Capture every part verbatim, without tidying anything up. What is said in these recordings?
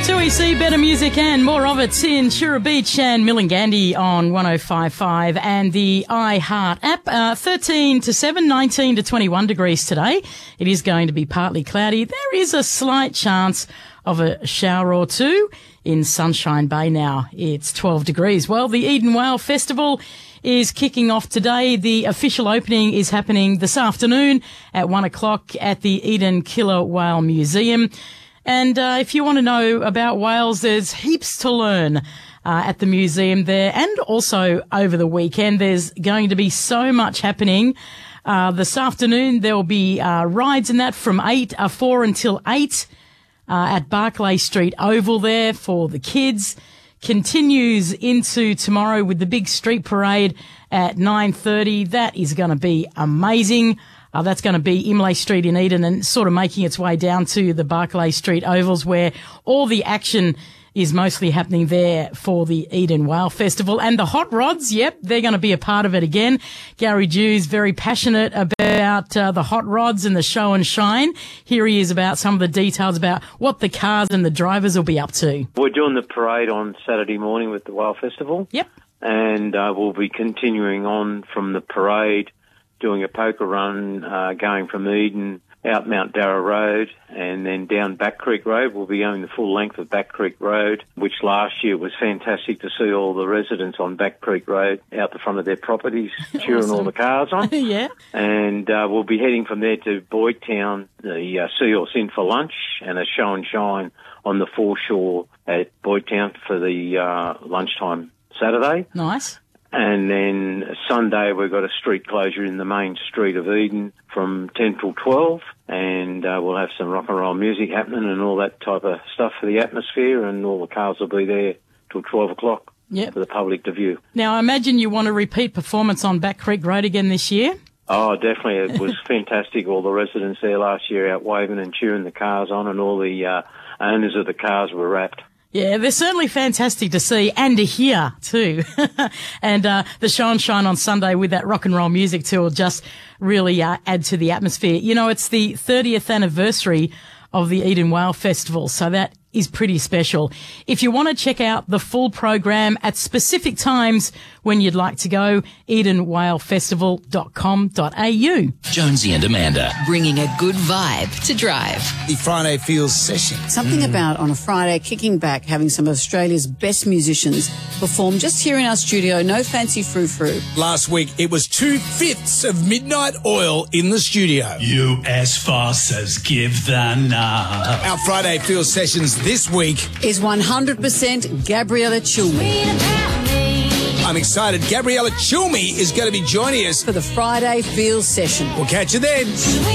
two E C, better music and more of it in Shira Beach and Millingandi on one oh five point five and the iHeart app. Uh, thirteen to seven, nineteen to twenty-one degrees today. It is going to be partly cloudy. There is a slight chance of a shower or two in Sunshine Bay now. It's twelve degrees. Well, the Eden Whale Festival is kicking off today. The official opening is happening this afternoon at one o'clock at the Eden Killer Whale Museum. And uh, if you want to know about whales, there's heaps to learn uh, at the museum there. And also over the weekend, there's going to be so much happening. Uh, this afternoon, there will be uh, rides and that from eight, uh, four until eight uh, at Barclay Street Oval there for the kids. Continues into tomorrow with the big street parade at nine thirty. That is going to be amazing. Uh, that's going to be Imlay Street in Eden and sort of making its way down to the Barclay Street Ovals where all the action is mostly happening there for the Eden Whale Festival. And the Hot Rods, yep, they're going to be a part of it again. Gary Dew's very passionate about uh, the Hot Rods and the show and shine. Here he is about some of the details about what the cars and the drivers will be up to. We're doing the parade on Saturday morning with the Whale Festival. Yep. And uh, we'll be continuing on from the parade, doing a poker run, uh, going from Eden out Mount Darra Road and then down Back Creek Road. We'll be going the full length of Back Creek Road, which last year was fantastic to see all the residents on Back Creek Road out the front of their properties cheering Awesome. all the cars on. Yeah. And uh, we'll be heading from there to Boyd Town, the uh, Sea Horse Inn for lunch and a show and shine on the foreshore at Boyd Town for the uh, lunchtime Saturday. Nice. And then Sunday we've got a street closure in the main street of Eden from ten till twelve, and uh, we'll have some rock and roll music happening and all that type of stuff for the atmosphere, and all the cars will be there till twelve o'clock Yep. for the public to view. Now, I imagine you want a repeat performance on Back Creek Road again this year? Oh, definitely. It was fantastic. All the residents there last year out waving and cheering the cars on, and all the uh, owners of the cars were wrapped. Yeah, they're certainly fantastic to see and to hear too. and uh, the show and shine on Sunday with that rock and roll music too will just really uh, add to the atmosphere. You know, it's the thirtieth anniversary of the Eden Whale Festival, so that is pretty special. If you want to check out the full program at specific times when you'd like to go, eden whale festival dot com dot a u. Jonesy and Amanda. Bringing a good vibe to drive. The Friday Feels session. Something mm. about on a Friday kicking back, having some of Australia's best musicians perform just here in our studio. No fancy frou-frou. Last week, it was two-fifths of Midnight Oil in the studio. You as fast as give the nod. Our Friday Feels sessions this week is one hundred percent Gabriella Chilmi. I'm excited. Gabriella Chilmi is going to be joining us for the Friday Feels session. We'll catch you then.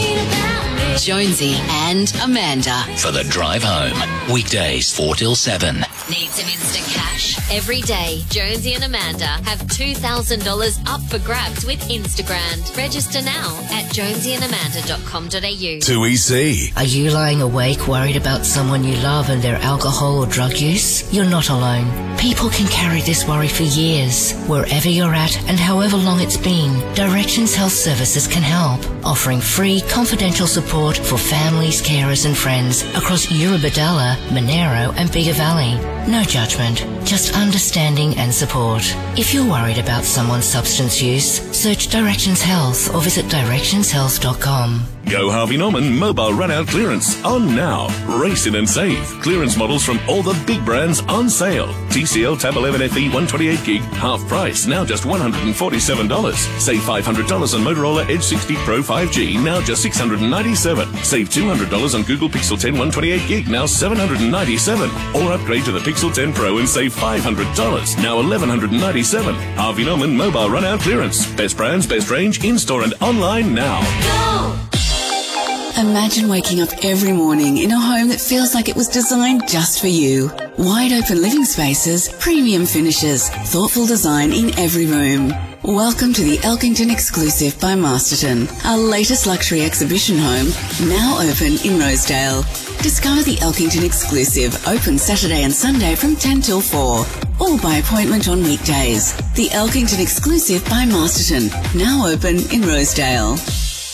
Jonesy and Amanda. For the drive home. Weekdays four till seven. Need some instant cash? Every day, Jonesy and Amanda have two thousand dollars up for grabs with Instagram. Register now at jonesy and amanda dot com dot a u. two E C. Are you lying awake worried about someone you love and their alcohol or drug use? You're not alone. People can carry this worry for years. Wherever you're at and however long it's been, Directions Health Services can help, offering free, confidential support for families, carers and friends across Eurobodalla, Monero and Bigger Valley. No judgment, just understanding and support. If you're worried about someone's substance use, search Directions Health or visit directions health dot com. Go Harvey Norman Mobile Run-Out Clearance on now. Race in and save. Clearance models from all the big brands on sale. T C L Tab eleven F E one twenty-eight gig, half price, now just one hundred forty-seven dollars. Save five hundred dollars on Motorola Edge sixty Pro five G, now just six hundred ninety-seven dollars. Save two hundred dollars on Google Pixel ten one twenty-eight gig, now seven hundred ninety-seven dollars. Or upgrade to the Pixel ten Pro and save five hundred dollars, now eleven ninety-seven dollars. Harvey Norman Mobile Run-Out Clearance. Best brands, best range, in-store and online now. Go! Imagine waking up every morning in a home that feels like it was designed just for you. Wide open living spaces, premium finishes, thoughtful design in every room. Welcome to the Elkington Exclusive by Masterton, our latest luxury exhibition home, now open in Rosedale. Discover the Elkington Exclusive, open Saturday and Sunday from ten till four, or by appointment on weekdays. The Elkington Exclusive by Masterton, now open in Rosedale.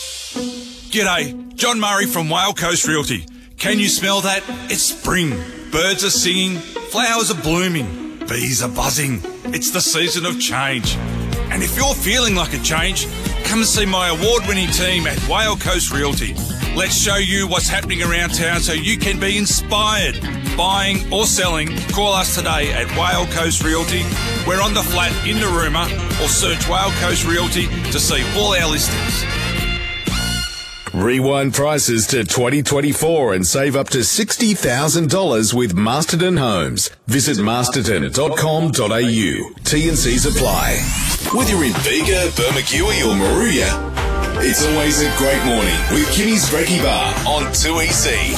G'day, John Murray from Whale Coast Realty. Can you smell that? It's spring. Birds are singing, flowers are blooming, bees are buzzing. It's the season of change. And if you're feeling like a change, come and see my award-winning team at Whale Coast Realty. Let's show you what's happening around town so you can be inspired. Buying or selling, call us today at Whale Coast Realty. We're on the flat in Narooma, or search Whale Coast Realty to see all our listings. Rewind prices to twenty twenty-four and save up to sixty thousand dollars with Masterton Homes. Visit masterton dot com dot a u. T and Cs apply. Whether you're in Bega, Bermagui or Moruya, it's always a great morning with Kimmy's Brekkie Bar on two E C.